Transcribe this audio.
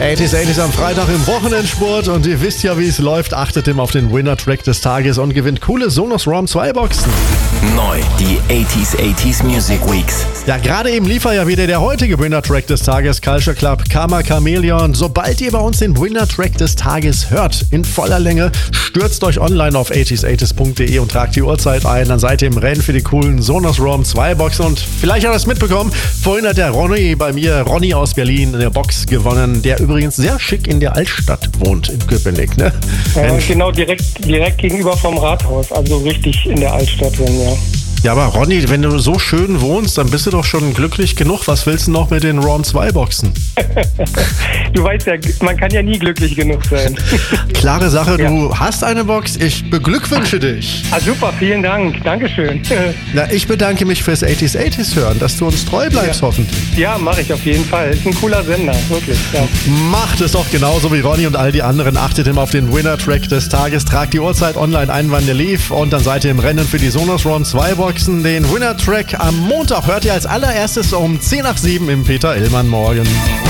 80s am Freitag im Wochenendsport und ihr wisst ja, wie es läuft. Achtet immer auf den Winner-Track des Tages und gewinnt coole Sonos ROM 2 Boxen. Neu, die 80s Music Weeks. Ja, gerade eben lief ja wieder der heutige Winner-Track des Tages, Culture Club, Karma Chameleon. Sobald ihr bei uns den Winner-Track des Tages hört, in voller Länge, stürzt euch online auf 80s80s.de und tragt die Uhrzeit ein. Dann seid ihr im Rennen für die coolen Sonos ROM 2 Boxen. Und vielleicht habt ihr es mitbekommen, vorhin hat der Ronny aus Berlin, eine Box gewonnen, der übrigens sehr schick in der Altstadt wohnt, in Köpenick, ne? Ja, genau, direkt gegenüber vom Rathaus, also richtig in der Altstadt drin, ja. Ja, aber Ronny, wenn du so schön wohnst, dann bist du doch schon glücklich genug. Was willst du noch mit den ROM 2 Boxen? Du weißt ja, man kann ja nie glücklich genug sein. Klare Sache, ja. Du hast eine Box. Ich beglückwünsche dich. Ah, super, vielen Dank. Dankeschön. Na, ich bedanke mich fürs 80s hören, dass du uns treu bleibst, hoffentlich. Ja, mache ich auf jeden Fall. Ist ein cooler Sender, wirklich. Ja. Macht es doch genauso wie Ronny und all die anderen. Achtet immer auf den Winner-Track des Tages. Tragt die Uhrzeit online ein, wann der lief. Und dann seid ihr im Rennen für die Sonos ROM 2 Boxen. Den Winner-Track am Montag hört ihr als allererstes um 6:50 im Peter Illmann Morgen.